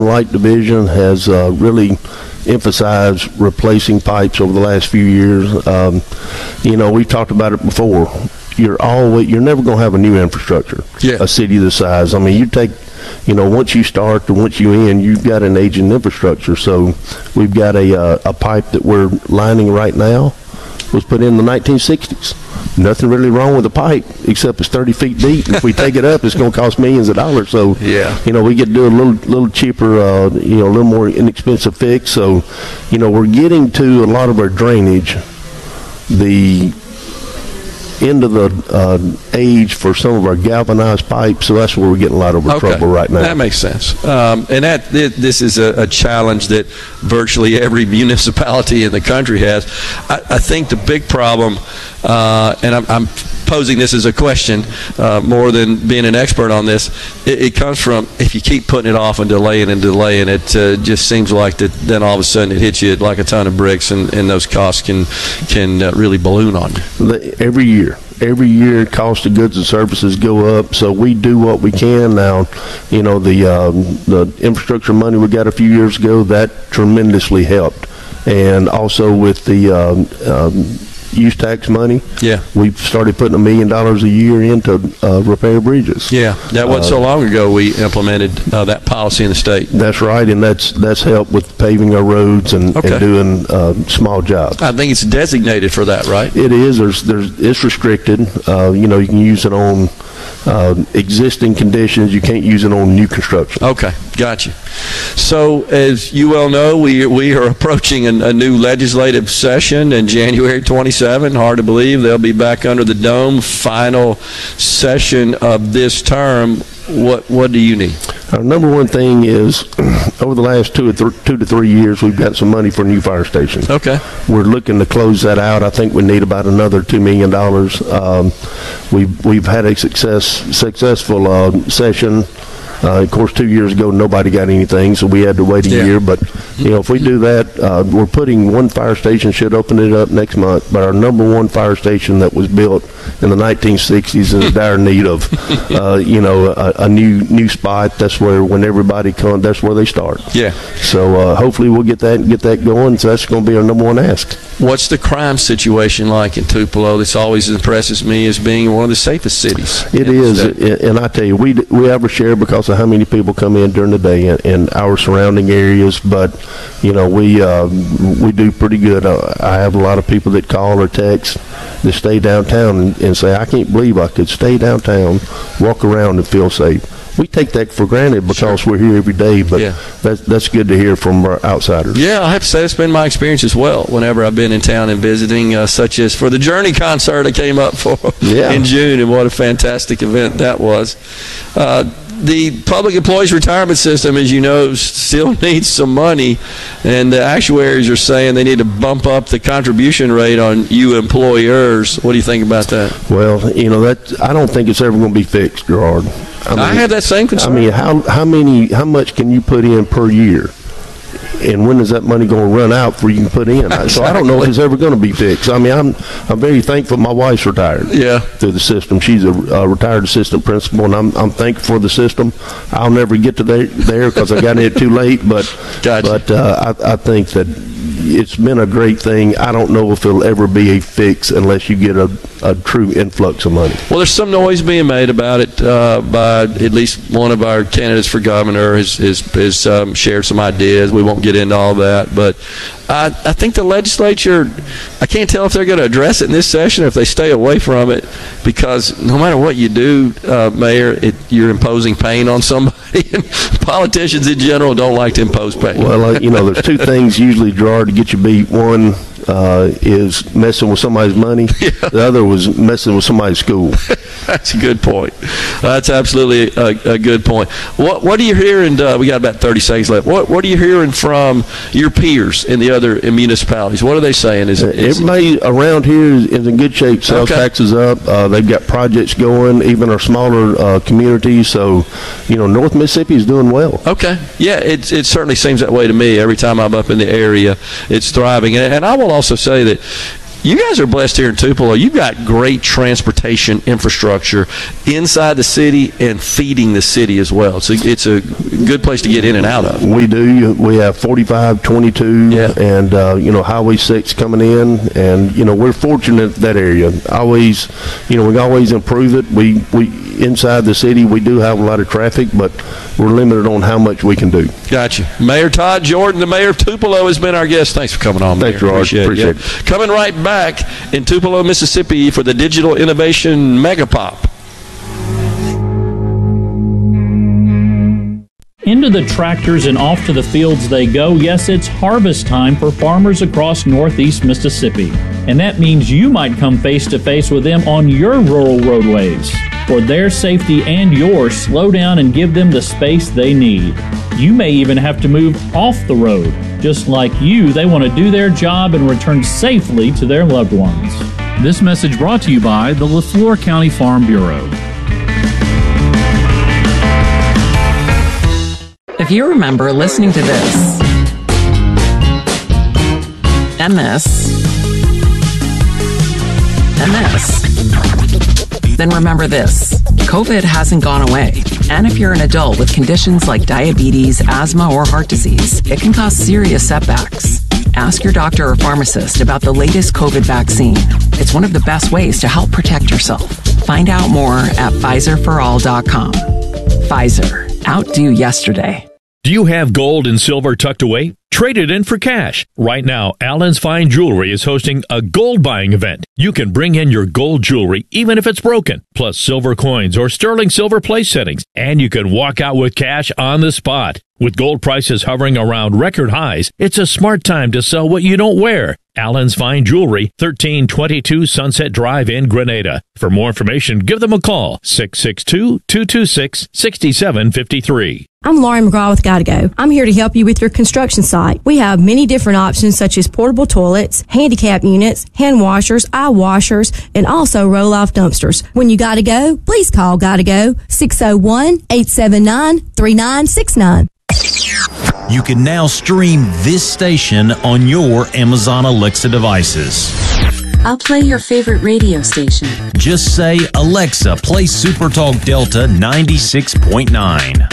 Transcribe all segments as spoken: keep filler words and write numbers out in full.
Light Division has uh, really emphasized replacing pipes over the last few years. Um, you know, we've talked about it before. You're always, you're never going to have a new infrastructure. Yeah. A city this size. I mean, you take, you know, once you start to once you end, you've got an aging infrastructure. So we've got a uh, a pipe that we're lining right now was put in the nineteen sixties. Nothing really wrong with the pipe except it's thirty feet deep. If we take it up, it's going to cost millions of dollars. So, yeah. you know, we get to do a little little cheaper, uh, you know, a little more inexpensive fix. So, you know, we're getting to a lot of our drainage, the end of the uh, age for some of our galvanized pipes. So that's where we're getting a lot of our Okay. trouble right now. That makes sense. Um, and that th- this is a, a challenge that virtually every municipality in the country has. I, I think the big problem, uh, and I'm, I'm posing this as a question uh, more than being an expert on this, it, it comes from if you keep putting it off and delaying and delaying, it uh, just seems like that then all of a sudden it hits you like a ton of bricks, and, and those costs can, can uh, really balloon on you. The- Every year. Every year, cost of goods and services go up, so we do what we can now. You know, the um, the infrastructure money we got a few years ago, that tremendously helped. And also with the um, um, use tax money, Yeah. we've started putting a million dollars a year into uh, repair bridges. Yeah, that wasn't so long ago we implemented uh, that policy in the state. That's right, and that's that's helped with paving our roads and, Okay. and doing uh, small jobs. I think it's designated for that, right? It is. There's, there's, it's restricted. Uh, you know, you can use it on uh, existing conditions. You can't use it on new construction. Okay, got you. So, as you well know, we we are approaching a, a new legislative session in January twenty-seventh. Hard to believe they'll be back under the dome. Final session of this term. What what do you need? Our number one thing is, over the last two or th- two to three years, we've got some money for a new fire station. Okay. We're looking to close that out. I think we need about another two million dollars. Um, we've we've had a success successful uh, session. Uh, of course, two years ago, nobody got anything, so we had to wait a Yeah. year. But, you know, if we do that, uh, we're putting one fire station, should open it up next month. But our number one fire station that was built in the nineteen sixties is in dire need of, uh, you know, a, a new new spot. That's where, when everybody comes, that's where they start. Yeah. So uh, hopefully we'll get that get that going. So that's going to be our number one ask. What's the crime situation like in Tupelo? This always impresses me as being one of the safest cities. It in the is, state. and I tell you, we we have a share because of how many people come in during the day in, in our surrounding areas. But you know, we uh, we do pretty good. Uh, I have a lot of people that call or text that stay downtown and, and say, "I can't believe I could stay downtown, walk around, and feel safe." We take that for granted because we're here every day, but Yeah. that's that's good to hear from our outsiders. Yeah, I have to say it's been my experience as well whenever I've been in town and visiting, uh, such as for the Journey concert I came up for Yeah. in June, and what a fantastic event that was. Uh, the public employees retirement system, as you know, s- still needs some money, and the actuaries are saying they need to bump up the contribution rate on you employers. What do you think about that? Well, you know, that I don't think it's ever going to be fixed, Gerard. I, mean, have that same I concern. mean, how how many how much can you put in per year? And when is that money going to run out for you can put in? So I don't know if it's ever going to be fixed. I mean, I'm I'm very thankful my wife's retired yeah. through the system. She's a, a retired assistant principal, and I'm I'm thankful for the system. I'll never get to there there because I got in it too late. But Gotcha. but uh, I I think that it's been a great thing. I don't know if it'll ever be a fix unless you get a, a true influx of money. Well, there's some noise being made about it uh, by at least one of our candidates for governor has, has, has um, shared some ideas. We won't get into all that, but I, I think the legislature, I can't tell if they're going to address it in this session or if they stay away from it, because no matter what you do, uh, Mayor, it, you're imposing pain on somebody. And politicians in general don't like to impose pain. Well, uh, you know, there's two things usually, Gerard, to get you beat. One uh, is messing with somebody's money. Yeah. The other was messing with somebody's school. That's a good point. That's absolutely a, a good point. What What are you hearing? Uh, we got about thirty seconds left. What What are you hearing from your peers in the other municipalities? What are they saying? Is, is Everybody around here is, is in good shape. Sales Okay. tax is up. Uh, they've got projects going, even our smaller uh, communities. So, you know, North Mississippi is doing well. Okay. Yeah, it, it certainly seems that way to me. Every time I'm up in the area, it's thriving. And, and I will also say that You guys are blessed here in Tupelo. You've got great transportation infrastructure inside the city and feeding the city as well. So it's a good place to get in and out of. We do. We have forty-five, twenty-two, yeah. and uh, you know, Highway six coming in, and you know, we're fortunate that area. Always, you know, we always improve it. We we inside the city we do have a lot of traffic, but we're limited on how much we can do. Gotcha. Mayor Todd Jordan, the mayor of Tupelo, has been our guest. Thanks for coming on, Mayor. Thanks, Rod. Appreciate, Appreciate it. it. Coming right back in Tupelo, Mississippi for the Digital Innovation Megapop. Into the tractors and off to the fields they go. Yes, it's harvest time for farmers across northeast Mississippi. And that means you might come face to face with them on your rural roadways. For their safety and yours, slow down and give them the space they need. You may even have to move off the road. Just like you, they want to do their job and return safely to their loved ones. This message brought to you by the LeFlore County Farm Bureau. If you remember listening to this, and this, and this, then remember this. COVID hasn't gone away. And if you're an adult with conditions like diabetes, asthma, or heart disease, it can cause serious setbacks. Ask your doctor or pharmacist about the latest COVID vaccine. It's one of the best ways to help protect yourself. Find out more at Pfizer for all dot com. Pfizer. Outdo yesterday. Do you have gold and silver tucked away? Trade it in for cash. Right now, Allen's Fine Jewelry is hosting a gold buying event. You can bring in your gold jewelry even if it's broken, plus silver coins or sterling silver place settings, and you can walk out with cash on the spot. With gold prices hovering around record highs, it's a smart time to sell what you don't wear. Allen's Fine Jewelry, thirteen twenty-two Sunset Drive in Grenada. For more information, give them a call, six six two, two two six, six seven five three. I'm Lauren McGraw with Gotta Go. I'm here to help you with your construction site. We have many different options such as portable toilets, handicap units, hand washers, eye washers, and also roll-off dumpsters. When you gotta go, please call Gotta Go, six oh one, eight seven nine, three nine six nine. You can now stream this station on your Amazon Alexa devices. I'll play your favorite radio station. Just say, Alexa, play Super Talk Delta ninety-six point nine.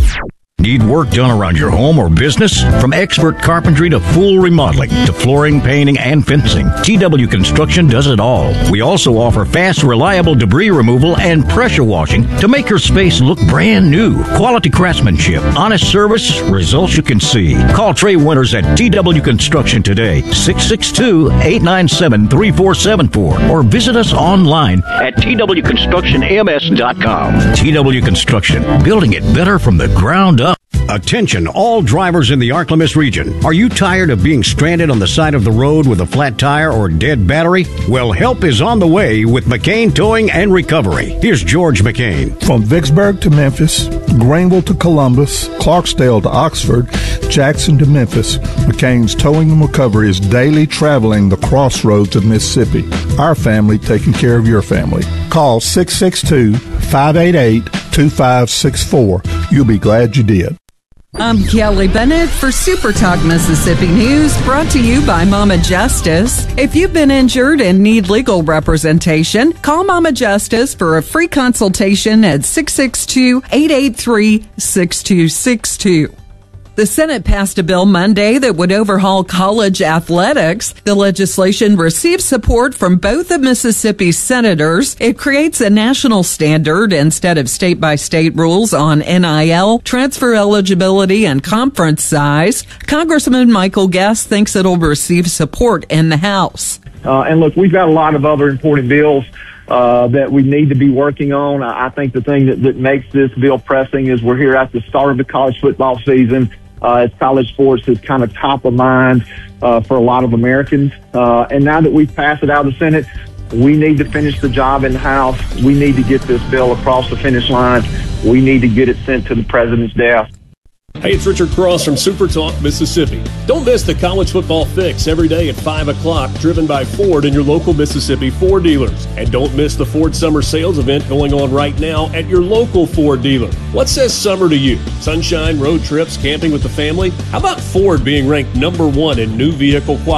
Need work done around your home or business? From expert carpentry to full remodeling to flooring, painting, and fencing, T W Construction does it all. We also offer fast, reliable debris removal and pressure washing to make your space look brand new. Quality craftsmanship, honest service, results you can see. Call Trey Winters at T W Construction today, six six two, eight nine seven, three four seven four, or visit us online at T W construction M S dot com. T W Construction, building it better from the ground up. Attention, all drivers in the Arklamis region. Are you tired of being stranded on the side of the road with a flat tire or dead battery? Well, help is on the way with McCain Towing and Recovery. Here's George McCain. From Vicksburg to Memphis, Greenville to Columbus, Clarksdale to Oxford, Jackson to Memphis, McCain's Towing and Recovery is daily traveling the crossroads of Mississippi. Our family taking care of your family. Call six six two, five eight eight, two five six four. You'll be glad you did. I'm Kelly Bennett for Super Talk Mississippi News, brought to you by Mama Justice. If you've been injured and need legal representation, call Mama Justice for a free consultation at six six two, eight eight three, six two six two. The Senate passed a bill Monday that would overhaul college athletics. The legislation received support from both of Mississippi's senators. It creates a national standard instead of state-by-state rules on N I L, transfer eligibility, and conference size. Congressman Michael Guest thinks it'll receive support in the House. Uh, and look, we've got a lot of other important bills Uh, that we need to be working on. I, I think the thing that, that makes this bill pressing is we're here at the start of the college football season. Uh, as college sports is kind of top of mind uh, for a lot of Americans. Uh, and now that we've passed it out of the Senate, we need to finish the job in the House. We need to get this bill across the finish line. We need to get it sent to the president's desk. Hey, it's Richard Cross from Super Talk, Mississippi. Don't miss the College Football Fix every day at five o'clock, driven by Ford and your local Mississippi Ford dealers. And don't miss the Ford Summer Sales event going on right now at your local Ford dealer. What says summer to you? Sunshine, road trips, camping with the family? How about Ford being ranked number one in new vehicle quality?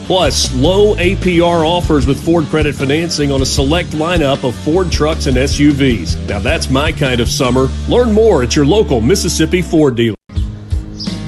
Plus, low A P R offers with Ford Credit Financing on a select lineup of Ford trucks and S U Vs. Now that's my kind of summer. Learn more at your local Mississippi Ford dealer.